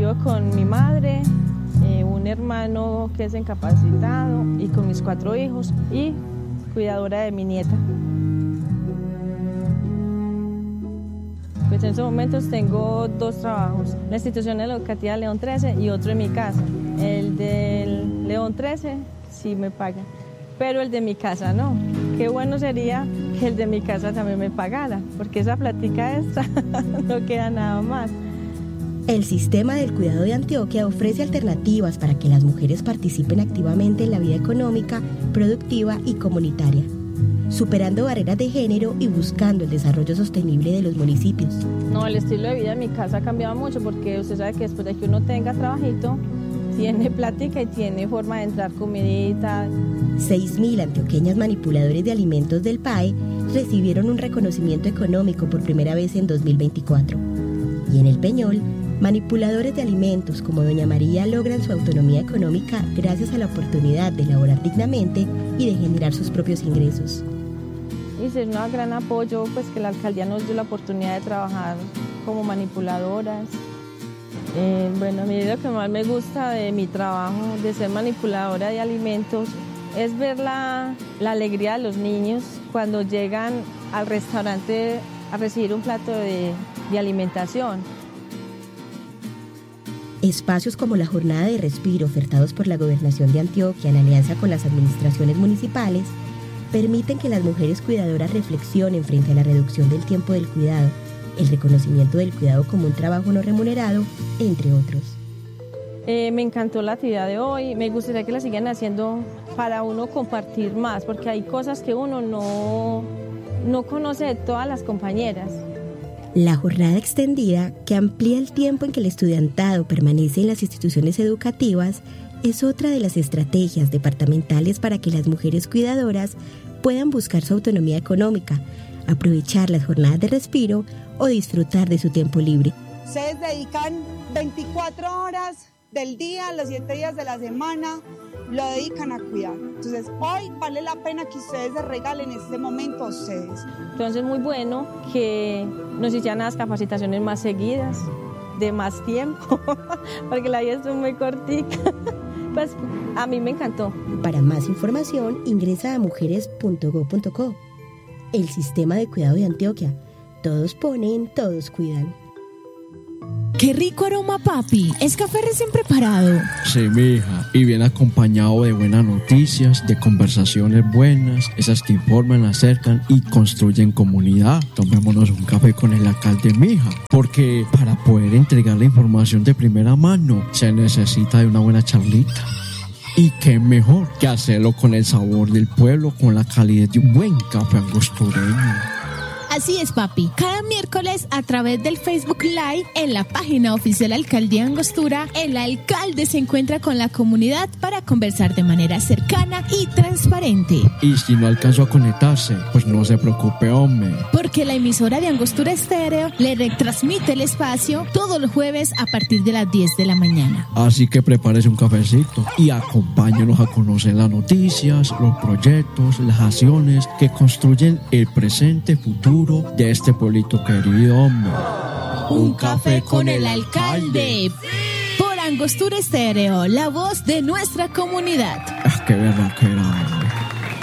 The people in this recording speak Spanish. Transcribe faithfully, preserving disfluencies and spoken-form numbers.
vivo con mi madre, eh, un hermano que es incapacitado y con mis cuatro hijos y cuidadora de mi nieta. Pues en estos momentos tengo dos trabajos, la institución educativa León trece y otro en mi casa. El del León trece sí me paga, pero el de mi casa no. Qué bueno sería que el de mi casa también me pagara, porque esa plática extra no queda nada más. El Sistema del Cuidado de Antioquia ofrece alternativas para que las mujeres participen activamente en la vida económica, productiva y comunitaria, superando barreras de género y buscando el desarrollo sostenible de los municipios. No, el estilo de vida en mi casa ha cambiado mucho porque usted sabe que después de que uno tenga trabajito, tiene plática y tiene forma de entrar comidita. seis mil antioqueñas manipuladores de alimentos del P A E recibieron un reconocimiento económico por primera vez en dos mil veinticuatro. Y en el Peñol, manipuladores de alimentos como Doña María logran su autonomía económica gracias a la oportunidad de laborar dignamente y de generar sus propios ingresos. Y es un gran apoyo pues, que la alcaldía nos dio la oportunidad de trabajar como manipuladoras. Eh, bueno, a mí lo que más me gusta de mi trabajo, de ser manipuladora de alimentos, es ver la, la alegría de los niños cuando llegan al restaurante a recibir un plato de, de alimentación. Espacios como la Jornada de Respiro ofertados por la Gobernación de Antioquia en alianza con las administraciones municipales permiten que las mujeres cuidadoras reflexionen frente a la reducción del tiempo del cuidado, el reconocimiento del cuidado como un trabajo no remunerado, entre otros. Eh, me encantó la actividad de hoy, me gustaría que la sigan haciendo para uno compartir más, porque hay cosas que uno no, no conoce de todas las compañeras. La jornada extendida, que amplía el tiempo en que el estudiantado permanece en las instituciones educativas, es otra de las estrategias departamentales para que las mujeres cuidadoras puedan buscar su autonomía económica, aprovechar las jornadas de respiro o disfrutar de su tiempo libre. Ustedes dedican veinticuatro horas del día, los siete días de la semana, lo dedican a cuidar. Entonces, hoy vale la pena que ustedes se regalen este momento a ustedes. Entonces, muy bueno que nos hicieran las capacitaciones más seguidas, de más tiempo, porque la vida es muy cortica. Pues a mí me encantó. Para más información, ingresa a mujeres punto gob punto co. El Sistema de Cuidado de Antioquia. Todos ponen, todos cuidan. ¡Qué rico aroma, papi! ¿Es café recién preparado? Sí, mija, y bien acompañado de buenas noticias, de conversaciones buenas, esas que informan, acercan y construyen comunidad. Tomémonos un café con el alcalde, mija, porque para poder entregar la información de primera mano se necesita de una buena charlita. Y qué mejor que hacerlo con el sabor del pueblo, con la calidez de un buen café angostureño. Así es, papi. Cada miércoles a través del Facebook Live en la página oficial Alcaldía Angostura, el alcalde se encuentra con la comunidad para conversar de manera cercana y transparente. Y si no alcanzó a conectarse, pues no se preocupe, hombre. Porque la emisora de Angostura Estéreo le retransmite el espacio todos los jueves a partir de las diez de la mañana. Así que prepárese un cafecito y acompáñenos a conocer las noticias, los proyectos, las acciones que construyen el presente futuro de este pueblito querido, hombre. Un café con el alcalde. Por Angostura Estéreo, la voz de nuestra comunidad. Ah, qué verdad que era.